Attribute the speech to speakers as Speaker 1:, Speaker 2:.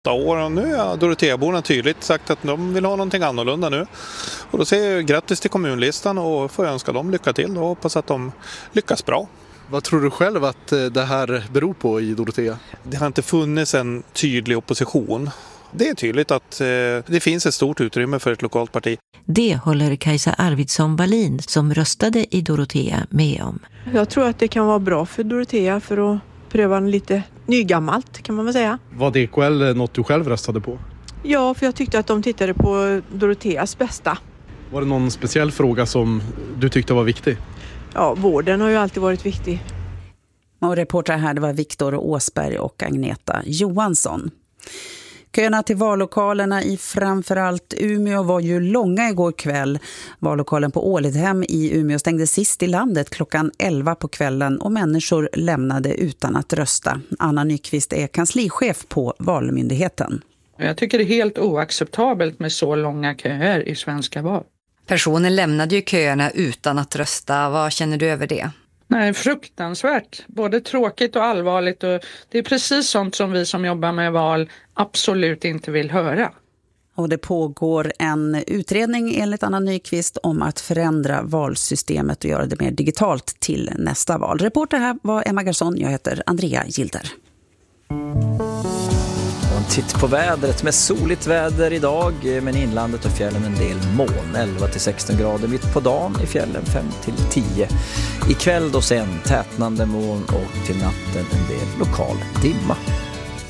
Speaker 1: år och nu har Doroteaborna tydligt sagt att de vill ha någonting annorlunda nu. Och då säger jag grattis till kommunlistan och får önska dem lycka till och hoppas att de lyckas bra.
Speaker 2: Vad tror du själv att det här beror på i Dorotea?
Speaker 1: Det har inte funnits en tydlig opposition. Det är tydligt att det finns ett stort utrymme för ett lokalt parti.
Speaker 3: Det håller Kajsa Arvidsson Wallin som röstade i Dorotea med om.
Speaker 4: Jag tror att det kan vara bra för Dorotea för att pröva lite nygammalt kan man väl säga.
Speaker 2: Var DKL något du själv röstade på?
Speaker 4: Ja, för jag tyckte att de tittade på Doroteas bästa.
Speaker 2: Var det någon speciell fråga som du tyckte var viktig?
Speaker 4: Ja, vården har ju alltid varit viktig.
Speaker 5: Och reportrar här, det var Viktor Åsberg och Agneta Johansson. Köerna till vallokalerna i framförallt Umeå var ju långa igår kväll. Vallokalen på Ålidhem i Umeå stängde sist i landet klockan 11 på kvällen och människor lämnade utan att rösta. Anna Nyqvist är kanslichef på Valmyndigheten.
Speaker 6: Jag tycker det är helt oacceptabelt med så långa köer i svenska val.
Speaker 7: Personen lämnade ju köerna utan att rösta. Vad känner du över det?
Speaker 6: Nej, fruktansvärt. Både tråkigt och allvarligt. Och det är precis sånt som vi som jobbar med val absolut inte vill höra.
Speaker 5: Och det pågår en utredning enligt Anna Nyqvist om att förändra valsystemet och göra det mer digitalt till nästa val. Reporter här var Emma Garsson, jag heter Andrea Gilder.
Speaker 8: Titt på vädret med soligt väder idag, men i inlandet och fjällen en del moln, 11-16 grader mitt på dagen, i fjällen 5-10. Ikväll då sen tätnande moln och till natten en del lokal dimma.